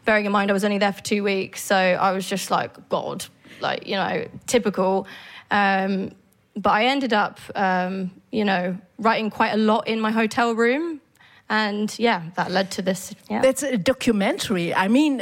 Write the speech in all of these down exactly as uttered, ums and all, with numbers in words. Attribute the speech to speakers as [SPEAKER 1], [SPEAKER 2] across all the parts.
[SPEAKER 1] bearing in mind I was only there for two weeks, so I was just like, God, like, you know, typical. Um, but I ended up, um, you know, writing quite a lot in my hotel room. And yeah, that led to this. Yeah.
[SPEAKER 2] That's a documentary. I mean,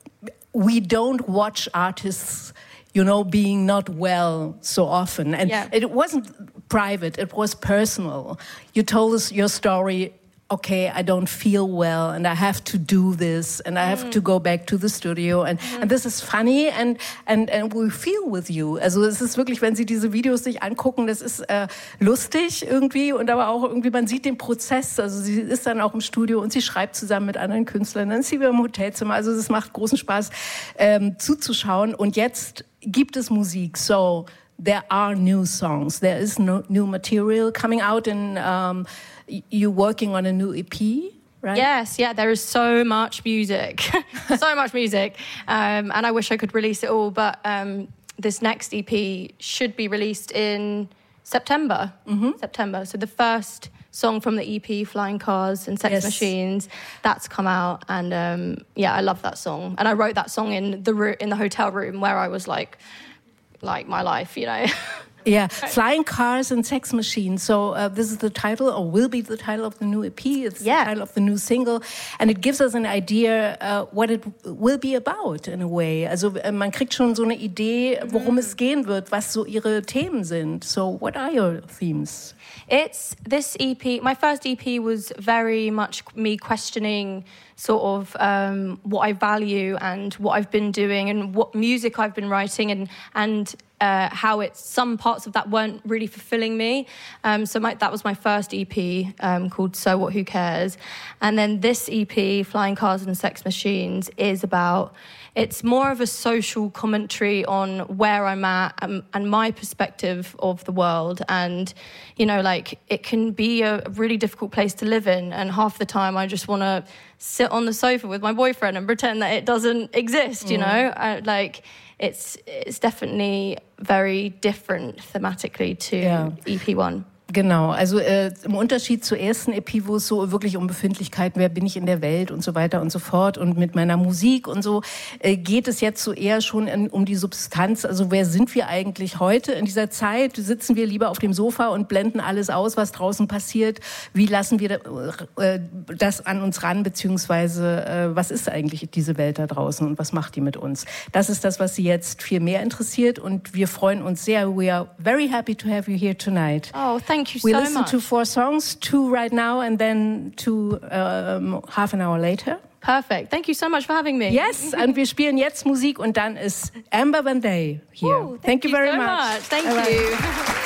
[SPEAKER 2] we don't watch artists, you know, being not well so often. And
[SPEAKER 1] yeah.
[SPEAKER 2] it wasn't private, it was personal. You told us your story, okay, I don't feel well and I have to do this and I have mm. to go back to the studio and, mm. and this is funny and, and, and we feel with you. Also es ist wirklich, wenn Sie diese Videos sich angucken, das ist äh, lustig irgendwie und aber auch irgendwie, man sieht den Prozess. Also sie ist dann auch im Studio und sie schreibt zusammen mit anderen Künstlern, dann ist sie wieder im Hotelzimmer. Also es macht großen Spaß ähm, zuzuschauen und jetzt gibt es Musik. So there are new songs. There is no new material coming out and um, you're working on a new E P, right?
[SPEAKER 1] Yes, yeah, there is so much music. so much music. Um, and I wish I could release it all, but um, this next E P should be released in September. Mm-hmm. September. So the first song from the E P, Flying Cars and Sex yes. Machines, that's come out. And um, yeah, I love that song. And I wrote that song in the ro- in the hotel room where I was like, like my life, you know.
[SPEAKER 2] Yeah, Flying Cars and Sex Machines. So uh, this is the title, or will be the title of the new E P. It's
[SPEAKER 1] yeah.
[SPEAKER 2] the title of the new single. And it gives us an idea uh, what it will be about, in a way. Also uh, man kriegt schon so eine Idee, worum mm. es gehen wird, was so ihre Themen sind. So what are your themes?
[SPEAKER 1] It's this E P, my first E P was very much me questioning sort of um, what I value and what I've been doing and what music I've been writing and and uh, how it's some parts of that weren't really fulfilling me. Um, so my, that was my first E P um, called So What, Who Cares? And then this E P, Flying Cars and Sex Machines, is about, it's more of a social commentary on where I'm at and, and my perspective of the world. And, you know, like, it can be a really difficult place to live in. And half the time I just want to sit on the sofa with my boyfriend and pretend that it doesn't exist, you mm. know? I, like, it's it's definitely very different thematically to yeah. E P one.
[SPEAKER 2] Genau, also äh, im Unterschied zur ersten E P, wo es so wirklich um Befindlichkeiten, wer bin ich in der Welt und so weiter und so fort und mit meiner Musik und so, äh, geht es jetzt so eher schon in, um die Substanz, also wer sind wir eigentlich heute in dieser Zeit? Sitzen wir lieber auf dem Sofa und blenden alles aus, was draußen passiert? Wie lassen wir äh, das an uns ran, beziehungsweise äh, was ist eigentlich diese Welt da draußen und was macht die mit uns? Das ist das, was Sie jetzt viel mehr interessiert und wir freuen uns sehr. We are very happy to have you here tonight.
[SPEAKER 1] Oh, thank you so
[SPEAKER 2] we
[SPEAKER 1] much.
[SPEAKER 2] We listen to four songs, two right now and then two um, half an hour later.
[SPEAKER 1] Perfect. Thank you so much for having me.
[SPEAKER 2] Yes, und wir spielen jetzt Musik und dann ist Amber Van Day hier.
[SPEAKER 1] Ooh, thank,
[SPEAKER 2] thank you,
[SPEAKER 1] you
[SPEAKER 2] very
[SPEAKER 1] so
[SPEAKER 2] much.
[SPEAKER 1] much. Thank
[SPEAKER 2] All
[SPEAKER 1] you.
[SPEAKER 2] Right.